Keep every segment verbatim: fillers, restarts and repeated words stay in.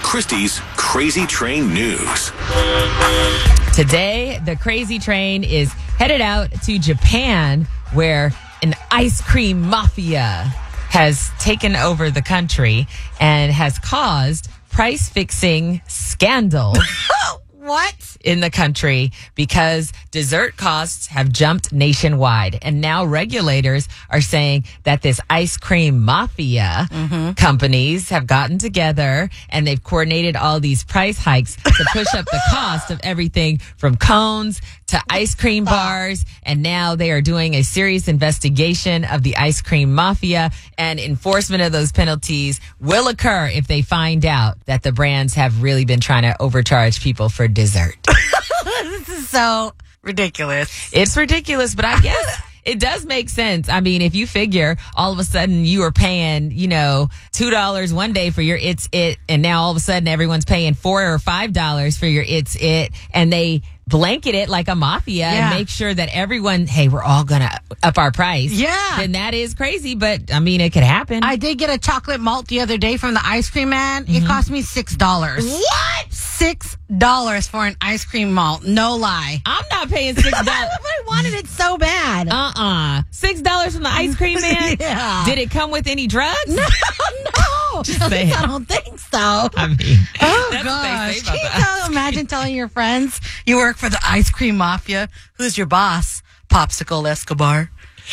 Christy's Crazy Train News. Today, the Crazy Train is headed out to Japan, where an ice cream mafia has taken over the country and has caused price-fixing scandal. What? In the country because dessert costs have jumped nationwide. And now regulators are saying that this ice cream mafia mm-hmm. companies have gotten together and they've coordinated all these price hikes to push up the cost of everything from cones to ice cream bars. And now they are doing a serious investigation of the ice cream mafia, and enforcement of those penalties will occur if they find out that the brands have really been trying to overcharge people for dessert. This is so ridiculous. It's ridiculous, but I guess it does make sense. I mean, if you figure all of a sudden you are paying, you know, two dollars one day for your It's It, and now all of a sudden everyone's paying four or five dollars for your It's It, and they blanket it like a mafia yeah. and make sure that everyone, hey, we're all going to up our price. Yeah. Then that is crazy, but I mean, it could happen. I did get a chocolate malt the other day from the ice cream man. Mm-hmm. It cost me six dollars. What? six dollars for an ice cream malt. No lie. I'm not paying six dollars. I wanted it so bad. Uh-uh. six dollars from the ice cream man? Yeah. Did it come with any drugs? No, no. Just saying. I don't think so. I mean, oh, that's gosh. Can you tell, imagine telling your friends you work for the ice cream mafia. Who's your boss? Popsicle Escobar.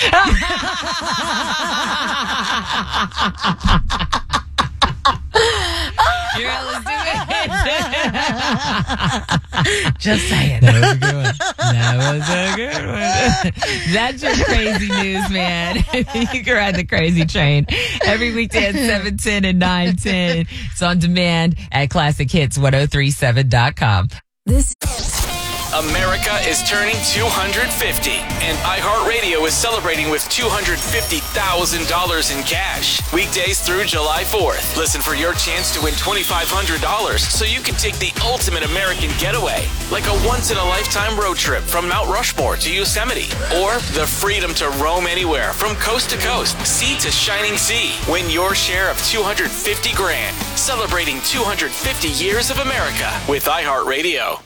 You're let's do it. Just saying. That was a good one. That was a good one. That's your crazy news, man. You can ride the Crazy Train every weekday at seven ten and nine ten. It's on demand at classic hits ten thirty-seven dot com. This America is turning two hundred fifty, and iHeartRadio is celebrating with two hundred fifty thousand dollars in cash. Weekdays through July fourth. Listen for your chance to win twenty-five hundred dollars so you can take the ultimate American getaway, like a once-in-a-lifetime road trip from Mount Rushmore to Yosemite, or the freedom to roam anywhere from coast to coast, sea to shining sea. Win your share of two hundred fifty grand, celebrating two hundred fifty years of America with iHeartRadio.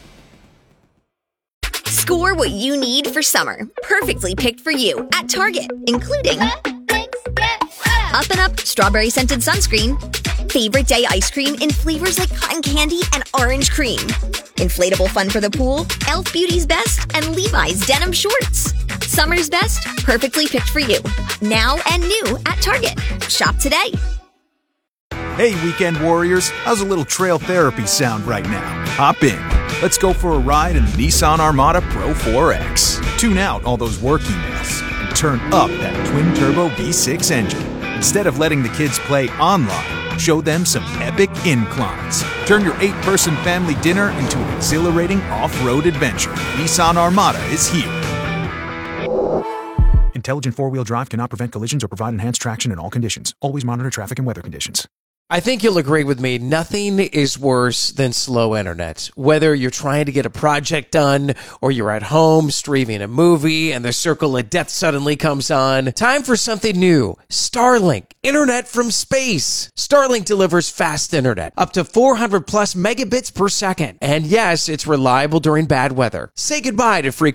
Score what you need for summer. Perfectly picked for you at Target, including Up and Up Strawberry Scented Sunscreen, Favorite Day Ice Cream in flavors like cotton candy and orange cream, Inflatable Fun for the Pool, e l f Beauty's Best, and Levi's Denim Shorts. Summer's best, perfectly picked for you. Now and new at Target. Shop today. Hey, weekend warriors, how's a little trail therapy sound right now? Hop in. Let's go for a ride in the Nissan Armada Pro four X. Tune out all those work emails and turn up that twin-turbo V six engine. Instead of letting the kids play online, show them some epic inclines. Turn your eight-person family dinner into an exhilarating off-road adventure. Nissan Armada is here. Intelligent four-wheel drive cannot prevent collisions or provide enhanced traction in all conditions. Always monitor traffic and weather conditions. I think you'll agree with me. Nothing is worse than slow internet. Whether you're trying to get a project done or you're at home streaming a movie and the circle of death suddenly comes on, time for something new. Starlink, internet from space. Starlink delivers fast internet, up to four hundred plus megabits per second. And yes, it's reliable during bad weather. Say goodbye to frequent